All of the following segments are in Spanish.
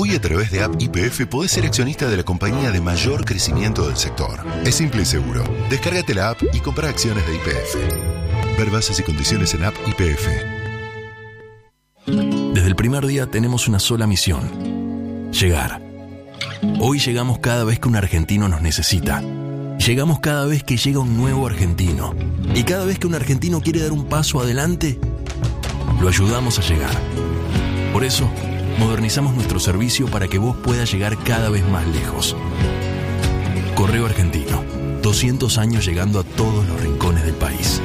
Hoy a través de App YPF podés ser accionista de la compañía de mayor crecimiento del sector. Es simple y seguro. Descárgate la app y compra acciones de YPF. Ver bases y condiciones en App YPF. Desde el primer día tenemos una sola misión: llegar. Hoy llegamos cada vez que un argentino nos necesita. Llegamos cada vez que llega un nuevo argentino. Y cada vez que un argentino quiere dar un paso adelante, lo ayudamos a llegar. Por eso, modernizamos nuestro servicio para que vos puedas llegar cada vez más lejos. Correo Argentino. 200 años llegando a todos los rincones del país.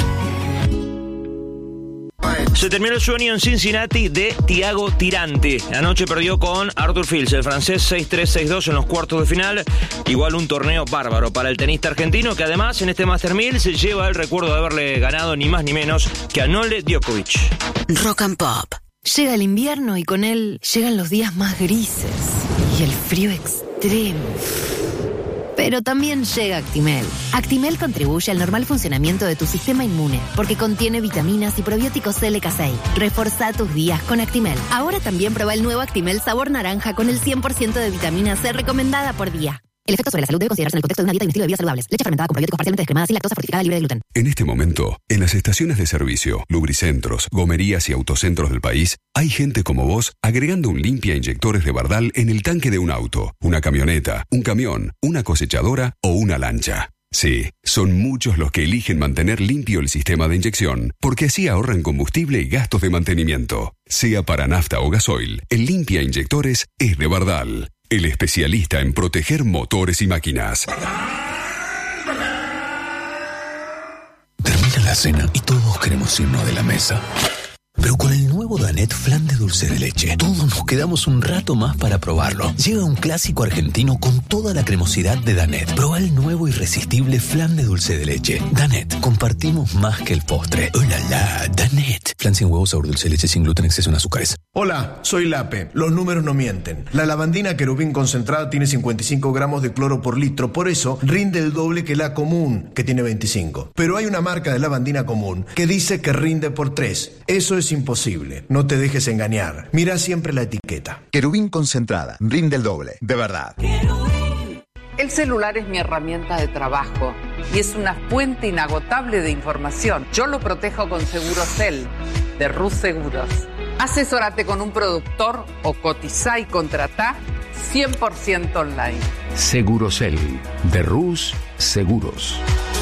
Se terminó el sueño en Cincinnati de Thiago Tirante. Anoche perdió con Arthur Fils, el francés, 6-3, 6-2 en los cuartos de final. Igual un torneo bárbaro para el tenista argentino, que además en este Master 1000 se lleva el recuerdo de haberle ganado ni más ni menos que a Novak Djokovic. Rock and Pop. Llega el invierno y con él llegan los días más grises y el frío extremo. Pero también llega Actimel. Actimel contribuye al normal funcionamiento de tu sistema inmune porque contiene vitaminas y probióticos LK6. Reforzá tus días con Actimel. Ahora también prueba el nuevo Actimel sabor naranja con el 100% de vitamina C recomendada por día. El efecto sobre la salud debe considerarse en el contexto de una dieta y un estilo de vida saludables. Leche fermentada con probióticos parcialmente descremada sin lactosa fortificada libre de gluten. En este momento, en las estaciones de servicio, lubricentros, gomerías y autocentros del país, hay gente como vos agregando un limpia inyectores de Bardal en el tanque de un auto, una camioneta, un camión, una cosechadora o una lancha. Sí, son muchos los que eligen mantener limpio el sistema de inyección, porque así ahorran combustible y gastos de mantenimiento. Sea para nafta o gasoil, el limpia inyectores es de Bardal, el especialista en proteger motores y máquinas. Termina la cena y todos queremos irnos de la mesa. Pero con el nuevo Danet Flan de dulce de leche, todos nos quedamos un rato más para probarlo. Llega un clásico argentino con toda la cremosidad de Danet. Proba el nuevo irresistible flan de dulce de leche. Danet, compartimos más que el postre. ¡Oh, la, la! Danet. Flan sin huevos, sabor dulce de leche, sin gluten, exceso en azúcares. Hola, soy Lape. Los números no mienten. La lavandina Querubín concentrada tiene 55 gramos de cloro por litro. Por eso rinde el doble que la común, que tiene 25. Pero hay una marca de lavandina común que dice que rinde por 3. Eso es imposible. No te dejes engañar. Mira siempre la etiqueta. Querubín concentrada. Rinde el doble. De verdad. El celular es mi herramienta de trabajo y es una fuente inagotable de información. Yo lo protejo con Segurosel de Rus Seguros. Asesórate con un productor o cotizá y contratá 100% online. Segurosel de Rus Seguros.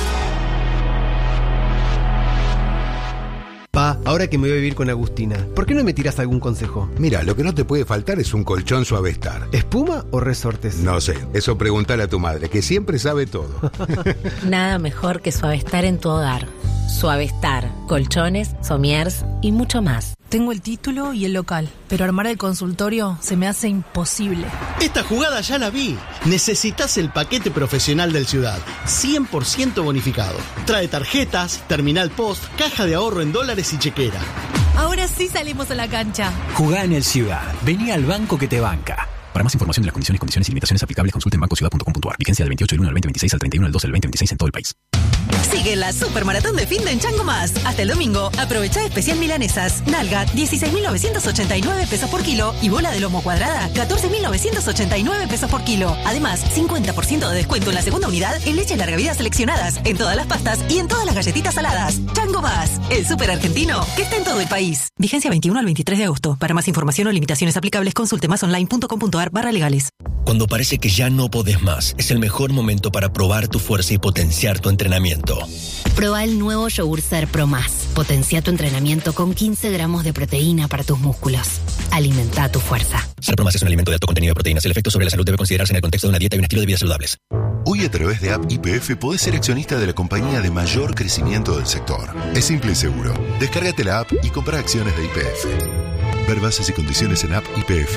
Pa, ahora que me voy a vivir con Agustina, ¿por qué no me tiras algún consejo? Mira, lo que no te puede faltar es un colchón Suavestar. ¿Espuma o resortes? No sé, eso pregúntale a tu madre, que siempre sabe todo. Nada mejor que Suavestar en tu hogar. Suavestar, colchones, somiers y mucho más. Tengo el título y el local, pero armar el consultorio se me hace imposible. Esta jugada ya la vi. Necesitas el paquete profesional del Ciudad, 100% bonificado. Trae tarjetas, terminal post, caja de ahorro en dólares y chequera. Ahora sí salimos a la cancha. Jugá en el Ciudad. Vení al banco que te banca. Para más información de las condiciones y limitaciones aplicables, consulte en bancociudad.com.ar. Vigencia del 28 del 1 al 2026 al 31 del 12 del 2026 en todo el país. Sigue la supermaratón de fin de en Chango Más. Hasta el domingo, aprovecha especial milanesas. Nalga, 16.989 pesos por kilo. Y bola de lomo cuadrada, 14.989 pesos por kilo. Además, 50% de descuento en la segunda unidad en leche larga vida seleccionadas, en todas las pastas y en todas las galletitas saladas. Chango Más, el súper argentino que está en todo el país. Vigencia 21 al 23 de agosto. Para más información o limitaciones aplicables, consulte másonline.com.ar/legales. Cuando parece que ya no podés más, es el mejor momento para probar tu fuerza y potenciar tu entrenamiento. Proba el nuevo Yogur Ser Pro Más. Potencia tu entrenamiento con 15 gramos de proteína para tus músculos. Alimenta tu fuerza. Ser Pro Más es un alimento de alto contenido de proteínas. El efecto sobre la salud debe considerarse en el contexto de una dieta y un estilo de vida saludables. Hoy a través de App YPF podés ser accionista de la compañía de mayor crecimiento del sector. Es simple y seguro. Descárgate la app y compra acciones de YPF. Ver bases y condiciones en App YPF.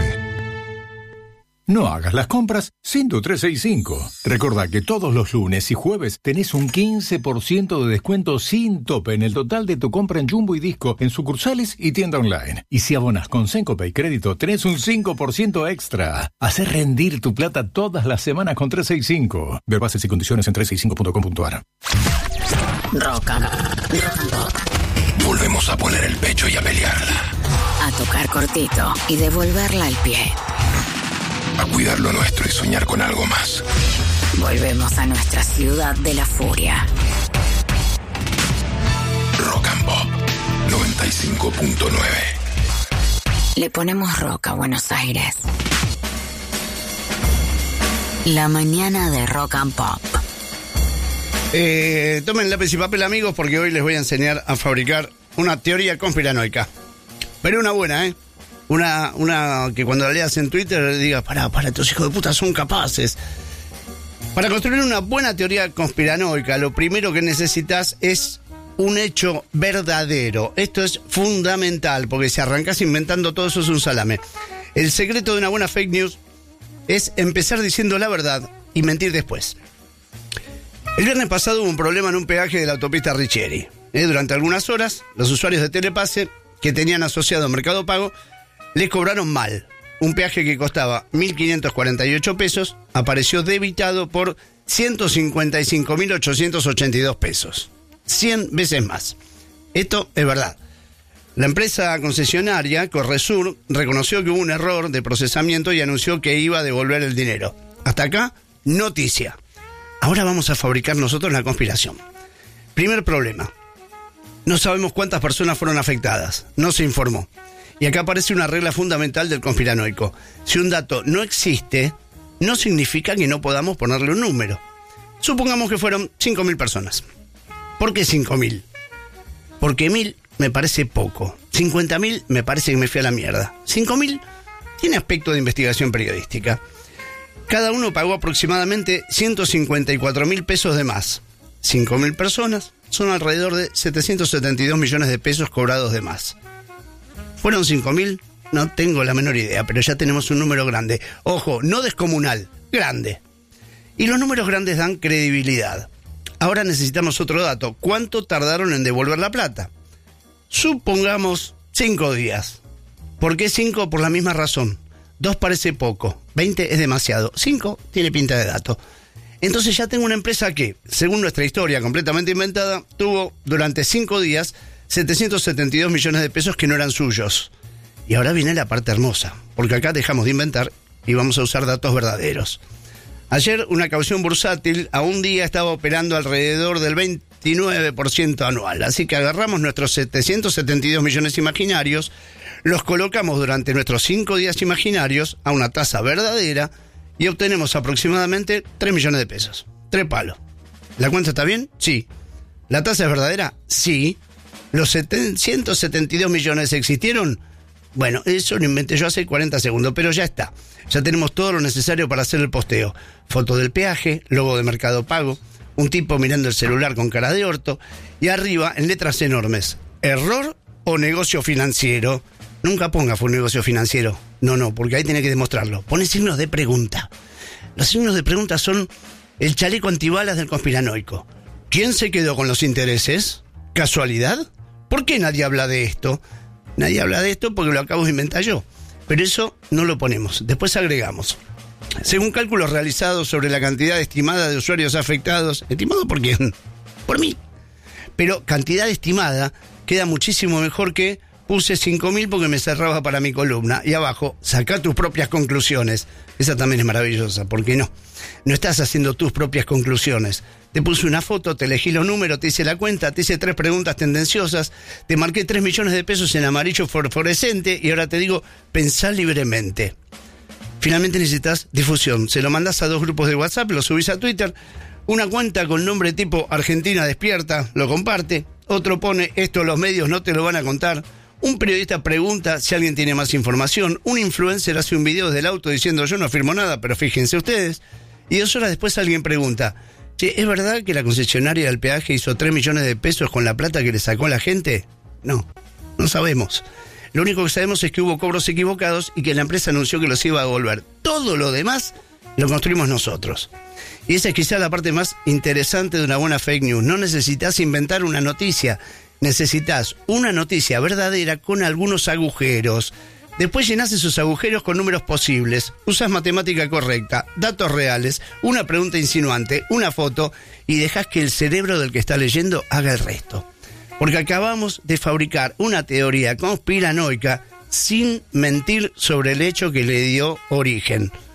No hagas las compras sin tu 365. Recordá que todos los lunes y jueves tenés un 15% de descuento sin tope en el total de tu compra en Jumbo y Disco en sucursales y tienda online. Y si abonás con Sencope y Crédito, tenés un 5% extra. Hacé rendir tu plata todas las semanas con 365. Ver bases y condiciones en 365.com.ar. Rock and Pop. Volvemos a poner el pecho y a pelearla. A tocar cortito y devolverla al pie. a cuidar lo nuestro y soñar con algo más. Volvemos a nuestra ciudad de la furia. Rock and Pop 95.9. Le ponemos rock a Buenos Aires. La mañana de Rock and Pop. Tomen lápiz y papel, amigos, porque hoy les voy a enseñar a fabricar una teoría conspiranoica. Pero una buena, ¿eh? Una que cuando la leas en Twitter digas, para, estos hijos de puta son capaces. Para construir una buena teoría conspiranoica, lo primero que necesitas es un hecho verdadero. Esto es fundamental, porque si arrancas inventando todo eso es un salame. El secreto de una buena fake news es empezar diciendo la verdad y mentir después. El viernes pasado hubo un problema en un peaje de la autopista Richieri. Durante algunas horas, los usuarios de Telepase que tenían asociado Mercado Pago les cobraron mal. Un peaje que costaba 1.548 pesos apareció debitado por 155.882 pesos. 100 veces más. Esto es verdad. La empresa concesionaria, Corresur, reconoció que hubo un error de procesamiento y anunció que iba a devolver el dinero. Hasta acá, noticia. Ahora vamos a fabricar nosotros la conspiración. Primer problema. No sabemos cuántas personas fueron afectadas. No se informó. Y acá aparece una regla fundamental del conspiranoico. Si un dato no existe, no significa que no podamos ponerle un número. Supongamos que fueron 5.000 personas. ¿Por qué 5.000? Porque 1.000 me parece poco. 50.000 me parece que me fui a la mierda. 5.000 tiene aspecto de investigación periodística. Cada uno pagó aproximadamente 154.000 pesos de más. 5.000 personas son alrededor de 772 millones de pesos cobrados de más. ¿Fueron 5.000? No tengo la menor idea, pero ya tenemos un número grande. Ojo, no descomunal, grande. Y los números grandes dan credibilidad. Ahora necesitamos otro dato. ¿Cuánto tardaron en devolver la plata? Supongamos 5 días. ¿Por qué 5? Por la misma razón. 2 parece poco, 20 es demasiado, 5 tiene pinta de dato. Entonces ya tengo una empresa que, según nuestra historia completamente inventada, tuvo durante 5 días 772 millones de pesos que no eran suyos. Y ahora viene la parte hermosa, porque acá dejamos de inventar y vamos a usar datos verdaderos. Ayer una caución bursátil a un día estaba operando alrededor del 29% anual. Así que agarramos nuestros 772 millones imaginarios, los colocamos durante nuestros 5 días imaginarios a una tasa verdadera y obtenemos aproximadamente 3 millones de pesos. 3 palos. ¿La cuenta está bien? Sí. ¿La tasa es verdadera? Sí. ¿Los 172 millones existieron? Bueno, eso lo inventé yo hace 40 segundos, pero ya está. Ya tenemos todo lo necesario para hacer el posteo. Foto del peaje, logo de Mercado Pago, un tipo mirando el celular con cara de orto, y arriba, en letras enormes, ¿error o negocio financiero? Nunca ponga fue un negocio financiero. No, porque ahí tiene que demostrarlo. Pone signos de pregunta. Los signos de pregunta son el chaleco antibalas del conspiranoico. ¿Quién se quedó con los intereses? ¿Casualidad? ¿Por qué nadie habla de esto? Nadie habla de esto porque lo acabo de inventar yo. Pero eso no lo ponemos. Después agregamos. Según cálculos realizados sobre la cantidad estimada de usuarios afectados... ¿Estimado por quién? Por mí. Pero cantidad estimada queda muchísimo mejor que... Puse 5.000 porque me cerraba para mi columna. Y abajo, saca tus propias conclusiones. Esa también es maravillosa, ¿por qué no? No estás haciendo tus propias conclusiones. Te puse una foto, te elegí los números, te hice la cuenta, te hice 3 preguntas tendenciosas, te marqué 3 millones de pesos en amarillo fosforescente y ahora te digo, pensá libremente. Finalmente necesitas difusión. Se lo mandás a 2 grupos de WhatsApp, lo subís a Twitter. Una cuenta con nombre tipo Argentina Despierta lo comparte. Otro pone, esto los medios no te lo van a contar. Un periodista pregunta si alguien tiene más información. Un influencer hace un video desde el auto diciendo yo no afirmo nada, pero fíjense ustedes. Y 2 horas después alguien pregunta, che, ¿es verdad que la concesionaria del peaje hizo 3 millones de pesos con la plata que le sacó a la gente? No sabemos. Lo único que sabemos es que hubo cobros equivocados y que la empresa anunció que los iba a devolver. Todo lo demás lo construimos nosotros. Y esa es quizá la parte más interesante de una buena fake news. No necesitas inventar una noticia. Necesitas una noticia verdadera con algunos agujeros. Después llenás esos agujeros con números posibles. Usas matemática correcta, datos reales, una pregunta insinuante, una foto y dejás que el cerebro del que está leyendo haga el resto. Porque acabamos de fabricar una teoría conspiranoica sin mentir sobre el hecho que le dio origen.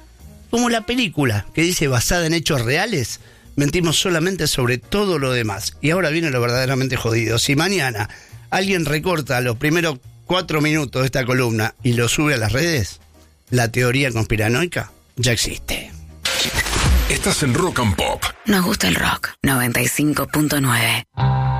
Como la película que dice basada en hechos reales, mentimos solamente sobre todo lo demás. Y ahora viene lo verdaderamente jodido. Si mañana alguien recorta los primeros 4 minutos de esta columna y lo sube a las redes, la teoría conspiranoica ya existe. Estás en Rock and Pop. Nos gusta el rock. 95.9.